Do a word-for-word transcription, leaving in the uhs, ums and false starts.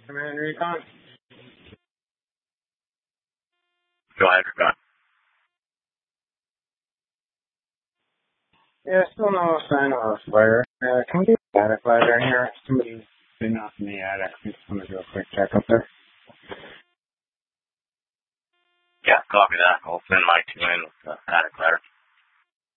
Command Recon. Go ahead, Recon. Yeah, still no sign of a fire. Uh, can we do a attic ladder in here? Somebody's been off in the attic. I just want to do a quick check up there. Yeah, copy that. I'll send my two in with the attic ladder.